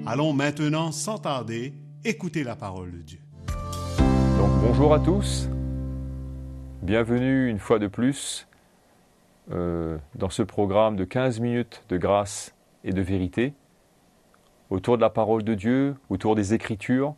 Allons maintenant, sans tarder, écouter la parole de Dieu. Donc bonjour à tous, bienvenue une fois de plus dans ce programme de 15 minutes de grâce et de vérité, autour de la parole de Dieu, autour des Écritures.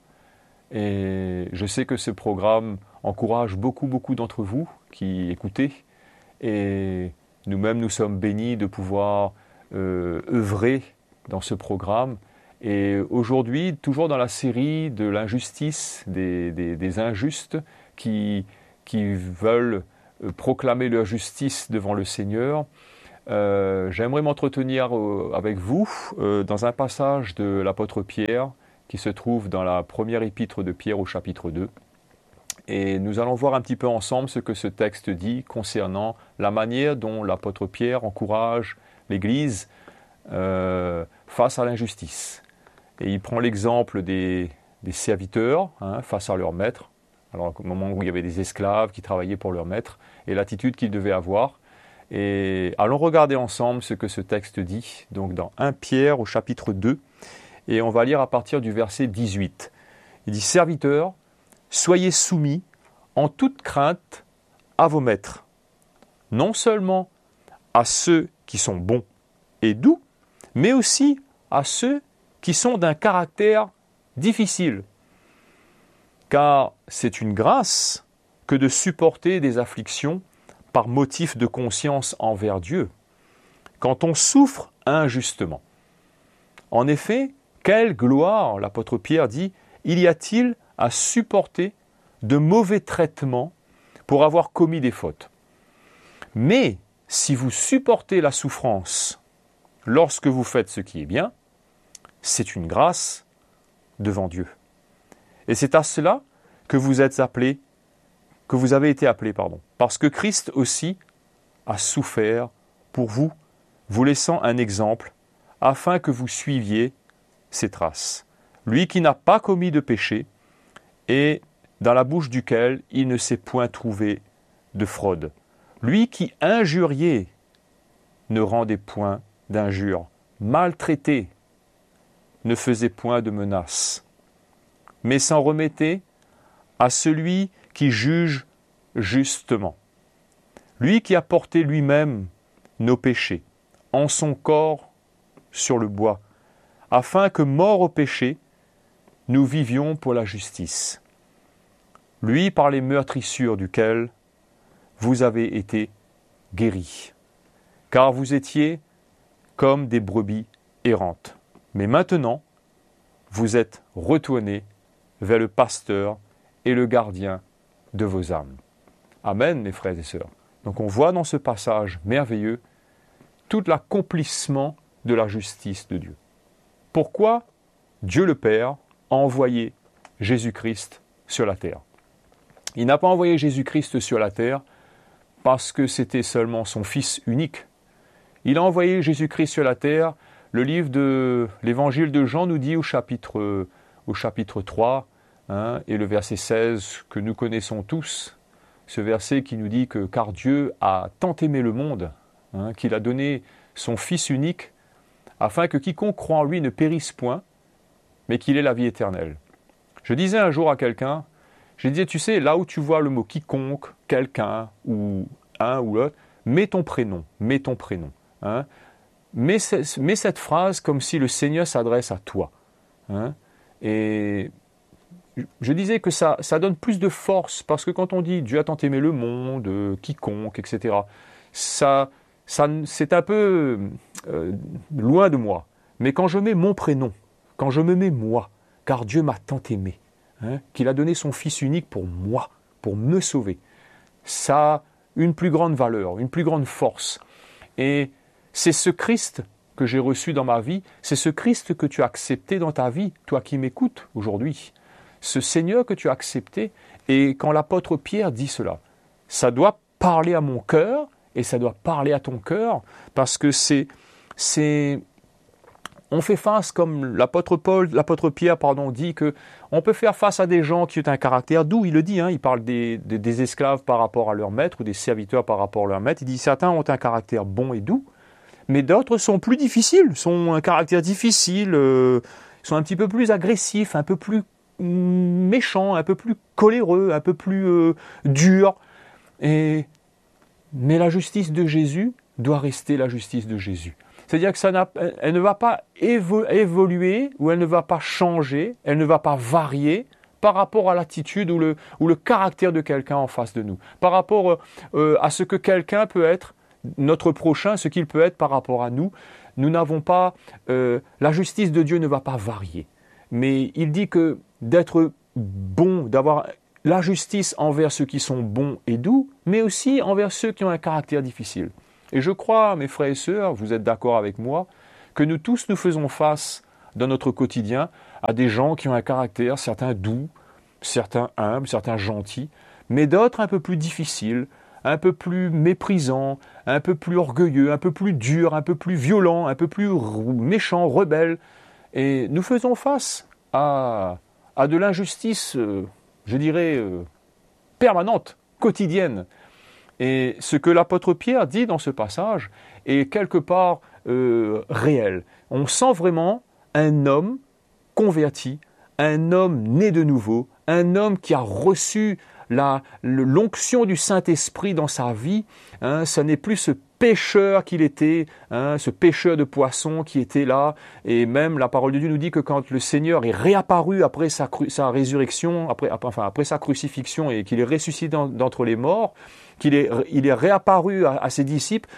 Et je sais que ce programme encourage beaucoup d'entre vous qui écoutez. Et nous-mêmes, nous sommes bénis de pouvoir œuvrer dans ce programme. Et aujourd'hui, toujours dans la série de l'injustice, des injustes qui veulent proclamer leur justice devant le Seigneur, j'aimerais m'entretenir avec vous dans un passage de l'apôtre Pierre qui se trouve dans la première épître de Pierre au chapitre 2. Et nous allons voir un petit peu ensemble ce que ce texte dit concernant la manière dont l'apôtre Pierre encourage l'Église face à l'injustice. Et il prend l'exemple des serviteurs face à leur maître. Alors au moment où il y avait des esclaves qui travaillaient pour leur maître, et l'attitude qu'ils devaient avoir. Et allons regarder ensemble ce que ce texte dit, donc dans 1 Pierre au chapitre 2, et on va lire à partir du verset 18. Il dit « Serviteurs, soyez soumis en toute crainte à vos maîtres, non seulement à ceux qui sont bons et doux, mais aussi à ceux qui sont d'un caractère difficile. Car c'est une grâce que de supporter des afflictions par motif de conscience envers Dieu, quand on souffre injustement. En effet, quelle gloire, l'apôtre Pierre dit, il y a-t-il à supporter de mauvais traitements pour avoir commis des fautes. Mais si vous supportez la souffrance lorsque vous faites ce qui est bien, c'est une grâce devant Dieu. Et c'est à cela que vous êtes appelés, que vous avez été appelés, parce que Christ aussi a souffert pour vous, vous laissant un exemple, afin que vous suiviez ses traces. Lui qui n'a pas commis de péché, et dans la bouche duquel il ne s'est point trouvé de fraude. Lui qui injuriait ne rendait point d'injure, maltraité ne faisait point de menaces, mais s'en remettait à celui qui juge justement. Lui qui a porté lui-même nos péchés en son corps sur le bois, afin que, morts au péché, nous vivions pour la justice. Lui par les meurtrissures duquel vous avez été guéris, car vous étiez comme des brebis errantes. Mais maintenant, vous êtes retournés vers le pasteur et le gardien de vos âmes. Amen, mes frères et sœurs. Donc on voit dans ce passage merveilleux tout l'accomplissement de la justice de Dieu. Pourquoi Dieu le Père a envoyé Jésus-Christ sur la terre? Il n'a pas envoyé Jésus-Christ sur la terre parce que c'était seulement son Fils unique. Il a envoyé Jésus-Christ sur la terre. Le livre de l'Évangile de Jean nous dit au chapitre 3, et le verset 16 que nous connaissons tous, ce verset qui nous dit que « Car Dieu a tant aimé le monde, qu'il a donné son Fils unique, afin que quiconque croit en lui ne périsse point, mais qu'il ait la vie éternelle. » Je disais un jour à quelqu'un, je disais, tu sais, là où tu vois le mot quiconque, quelqu'un, ou un ou l'autre, mets ton prénom. Mets cette phrase comme si le Seigneur s'adresse à toi. Et je disais que ça donne plus de force, parce que quand on dit « Dieu a tant aimé le monde, quiconque », etc., ça c'est un peu loin de moi. Mais quand je mets mon prénom, quand je me mets moi, car Dieu m'a tant aimé, qu'il a donné son Fils unique pour moi, pour me sauver, ça a une plus grande valeur, une plus grande force. Et c'est ce Christ que j'ai reçu dans ma vie, c'est ce Christ que tu as accepté dans ta vie, toi qui m'écoutes aujourd'hui. Ce Seigneur que tu as accepté, et quand l'apôtre Pierre dit cela, ça doit parler à mon cœur, et ça doit parler à ton cœur, parce que on fait face, comme l'apôtre Pierre dit, qu'on peut faire face à des gens qui ont un caractère doux, il le dit, il parle des esclaves par rapport à leur maître, ou des serviteurs par rapport à leur maître, il dit certains ont un caractère bon et doux, mais d'autres sont plus difficiles, sont un caractère difficile, sont un petit peu plus agressifs, un peu plus méchants, un peu plus coléreux, un peu plus durs. Mais la justice de Jésus doit rester la justice de Jésus. C'est-à-dire que elle ne va pas évoluer ou elle ne va pas changer, elle ne va pas varier par rapport à l'attitude ou le caractère de quelqu'un en face de nous, par rapport à ce que quelqu'un peut être, notre prochain, ce qu'il peut être par rapport à nous. Nous n'avons pas, la justice de Dieu ne va pas varier. Mais il dit que d'être bon, d'avoir la justice envers ceux qui sont bons et doux, mais aussi envers ceux qui ont un caractère difficile. Et je crois, mes frères et sœurs, vous êtes d'accord avec moi, que nous tous nous faisons face dans notre quotidien à des gens qui ont un caractère, certains doux, certains humbles, certains gentils, mais d'autres un peu plus difficiles, un peu plus méprisants, un peu plus orgueilleux, un peu plus durs, un peu plus violents, un peu plus méchants, rebelles. Et nous faisons face à de l'injustice, je dirais, permanente, quotidienne. Et ce que l'apôtre Pierre dit dans ce passage est quelque part réel. On sent vraiment un homme converti, un homme né de nouveau, un homme qui a reçu l'onction du Saint-Esprit dans sa vie. Ce n'est plus ce pêcheur qu'il était, ce pêcheur de poissons qui était là. Et même la parole de Dieu nous dit que quand le Seigneur est réapparu après sa résurrection, après sa crucifixion et qu'il est ressuscité d'entre les morts, il est réapparu à ses disciples,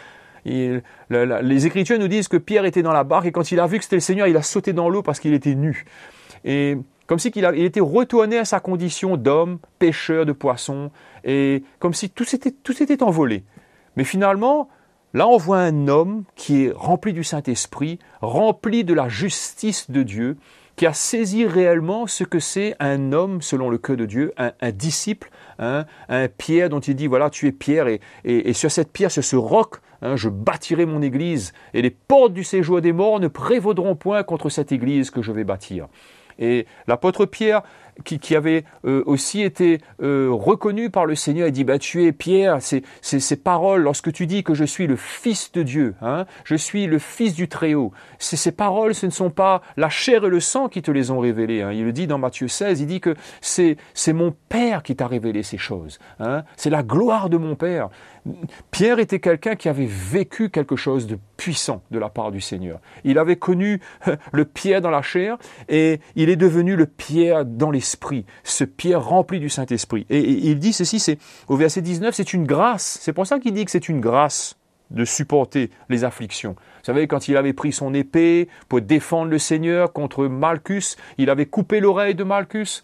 les Écritures nous disent que Pierre était dans la barque et quand il a vu que c'était le Seigneur, il a sauté dans l'eau parce qu'il était nu. Et comme si il était retourné à sa condition d'homme, pêcheur de poissons, et comme si tout s'était envolé. Mais finalement, là on voit un homme qui est rempli du Saint-Esprit, rempli de la justice de Dieu, qui a saisi réellement ce que c'est un homme selon le cœur de Dieu, un disciple, un Pierre dont il dit, voilà, tu es Pierre, et sur cette pierre, sur ce roc, je bâtirai mon église, et les portes du séjour des morts ne prévaudront point contre cette église que je vais bâtir. Et l'apôtre Pierre, qui avait aussi été reconnu par le Seigneur, il dit, tu es Pierre, ces paroles, lorsque tu dis que je suis le Fils de Dieu, je suis le Fils du Très-Haut, ces paroles, ce ne sont pas la chair et le sang qui te les ont révélées. Il le dit dans Matthieu 16, il dit que c'est mon Père qui t'a révélé ces choses. C'est la gloire de mon Père. Pierre était quelqu'un qui avait vécu quelque chose de puissant de la part du Seigneur. Il avait connu le Pierre dans la chair et il est devenu le Pierre dans l'esprit, ce Pierre rempli du Saint-Esprit. Et il dit ceci, c'est au verset 19, c'est une grâce. C'est pour ça qu'il dit que c'est une grâce de supporter les afflictions. Vous savez, quand il avait pris son épée pour défendre le Seigneur contre Malchus, il avait coupé l'oreille de Malchus.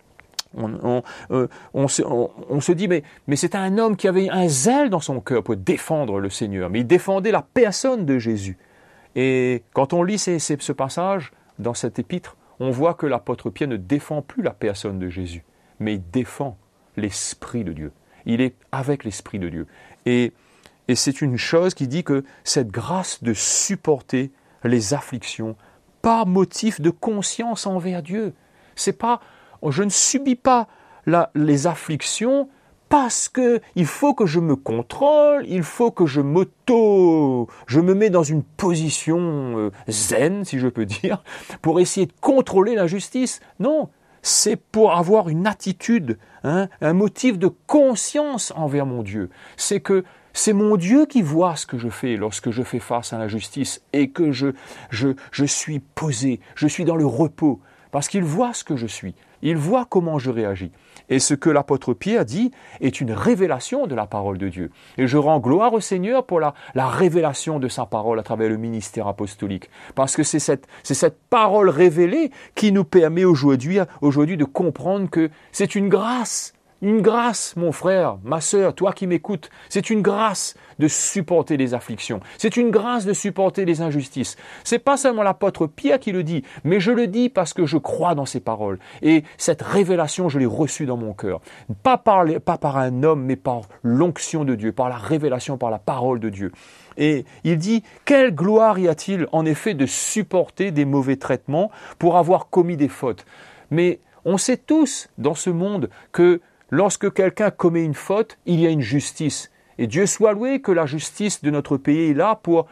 On se dit, mais c'était un homme qui avait un zèle dans son cœur pour défendre le Seigneur, mais il défendait la personne de Jésus. Et quand on lit ce passage dans cette épître, on voit que l'apôtre Pierre ne défend plus la personne de Jésus, mais il défend l'Esprit de Dieu. Il est avec l'Esprit de Dieu. Et c'est une chose qui dit que cette grâce de supporter les afflictions par motif de conscience envers Dieu, c'est pas je ne subis pas les afflictions parce que il faut que je me contrôle, il faut que je me mets dans une position zen, si je peux dire, pour essayer de contrôler l'injustice. Non, c'est pour avoir une attitude, un motif de conscience envers mon Dieu. C'est que c'est mon Dieu qui voit ce que je fais lorsque je fais face à l'injustice et que je suis posé, je suis dans le repos, parce qu'il voit ce que je suis. Il voit comment je réagis. Et ce que l'apôtre Pierre dit est une révélation de la parole de Dieu. Et je rends gloire au Seigneur pour la révélation de sa parole à travers le ministère apostolique. Parce que c'est cette parole révélée qui nous permet aujourd'hui de comprendre que c'est une grâce. Une grâce, mon frère, ma sœur, toi qui m'écoutes, c'est une grâce de supporter les afflictions. C'est une grâce de supporter les injustices. C'est pas seulement l'apôtre Pierre qui le dit, mais je le dis parce que je crois dans ses paroles. Et cette révélation, je l'ai reçue dans mon cœur. Pas par un homme, mais par l'onction de Dieu, par la révélation, par la parole de Dieu. Et il dit, quelle gloire y a-t-il en effet de supporter des mauvais traitements pour avoir commis des fautes? Mais on sait tous dans ce monde que lorsque quelqu'un commet une faute, il y a une justice. Et Dieu soit loué que la justice de notre pays est là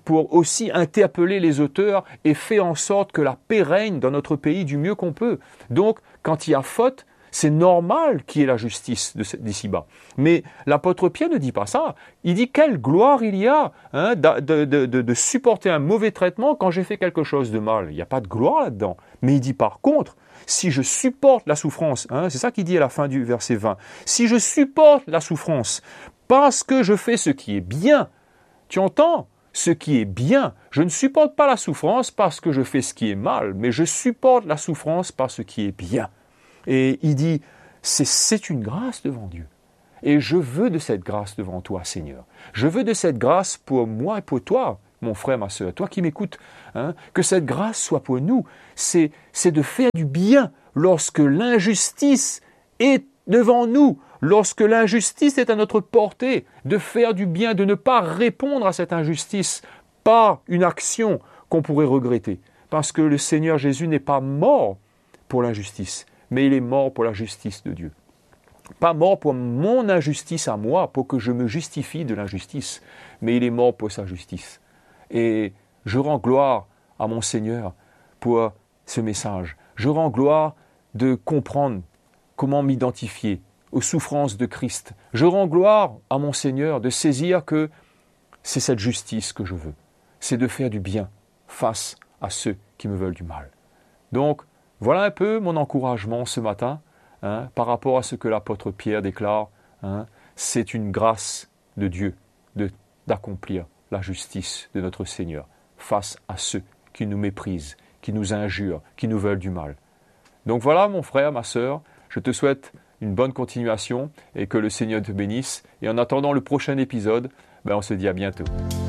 pour aussi interpeller les auteurs et faire en sorte que la paix règne dans notre pays du mieux qu'on peut. Donc, quand il y a faute, c'est normal qu'il y ait la justice d'ici-bas. Mais l'apôtre Pierre ne dit pas ça. Il dit quelle gloire il y a de supporter un mauvais traitement quand j'ai fait quelque chose de mal. Il n'y a pas de gloire là-dedans. Mais il dit par contre, si je supporte la souffrance, c'est ça qu'il dit à la fin du verset 20, si je supporte la souffrance parce que je fais ce qui est bien, tu entends ? Ce qui est bien. Je ne supporte pas la souffrance parce que je fais ce qui est mal, mais je supporte la souffrance par ce qui est bien. Et il dit, c'est une grâce devant Dieu. Et je veux de cette grâce devant toi, Seigneur. Je veux de cette grâce pour moi et pour toi, mon frère, ma sœur, toi qui m'écoutes, que cette grâce soit pour nous. C'est de faire du bien lorsque l'injustice est devant nous, lorsque l'injustice est à notre portée, de faire du bien, de ne pas répondre à cette injustice par une action qu'on pourrait regretter. Parce que le Seigneur Jésus n'est pas mort pour l'injustice, mais il est mort pour la justice de Dieu. Pas mort pour mon injustice à moi, pour que je me justifie de l'injustice, mais il est mort pour sa justice. Et je rends gloire à mon Seigneur pour ce message. Je rends gloire de comprendre comment m'identifier aux souffrances de Christ. Je rends gloire à mon Seigneur de saisir que c'est cette justice que je veux. C'est de faire du bien face à ceux qui me veulent du mal. Donc, voilà un peu mon encouragement ce matin, par rapport à ce que l'apôtre Pierre déclare. C'est une grâce de Dieu d'accomplir la justice de notre Seigneur face à ceux qui nous méprisent, qui nous injurent, qui nous veulent du mal. Donc voilà, mon frère, ma sœur, je te souhaite une bonne continuation et que le Seigneur te bénisse. Et en attendant le prochain épisode, on se dit à bientôt.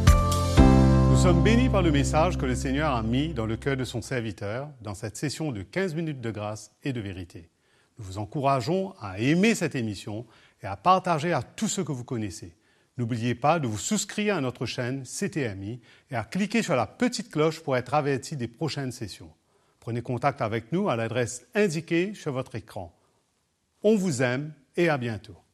Nous sommes bénis par le message que le Seigneur a mis dans le cœur de son serviteur dans cette session de 15 minutes de grâce et de vérité. Nous vous encourageons à aimer cette émission et à partager à tous ceux que vous connaissez. N'oubliez pas de vous souscrire à notre chaîne CTMI et à cliquer sur la petite cloche pour être averti des prochaines sessions. Prenez contact avec nous à l'adresse indiquée sur votre écran. On vous aime et à bientôt.